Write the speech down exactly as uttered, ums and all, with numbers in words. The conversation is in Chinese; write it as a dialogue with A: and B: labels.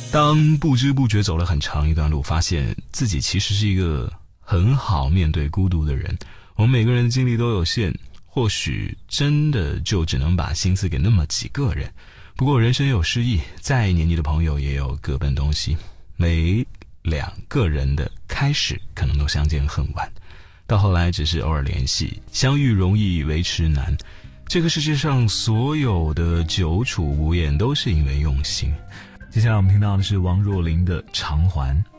A: 当不知不觉走了很长一段路，发现自己其实是一个很好面对孤独的人。我们每个人的精力都有限，或许真的就只能把心思给那么几个人。不过人生有失意，再黏你的朋友也有各奔东西。每两个人的开始可能都相见恨晚，到后来只是偶尔联系，相遇容易维持难。这个世界上所有的久处无厌都是因为用心。接下来我们听到的是王若琳的《偿还》。